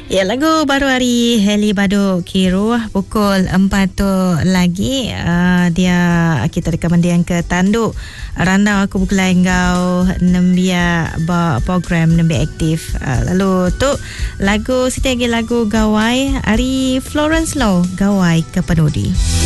Ya, lagu baru hari Heli Badu Kiru pukul 4 tu lagi. Dia kita rekaman dia yang ke Tanduk Randau aku bukulai engkau nembia program nembia aktif. Lalu tu lagu setiap lagi lagu Gawai Ari Florence Law Gawai ke Penudi.